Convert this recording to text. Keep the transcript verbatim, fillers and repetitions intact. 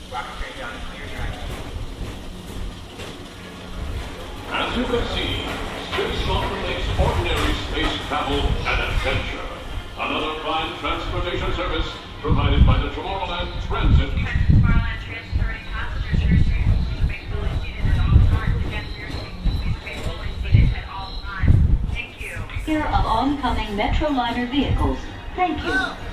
As you can see, Space Mountain makes ordinary space travel an adventure. Another fine transportation service provided by the Tomorrowland Transit. Tomorrowland transferring passengers here soon. Please remain fully seated at all times. Again, for your safety, please remain fully seated at all times. Thank you. Clear of oncoming Metroliner vehicles. Thank you.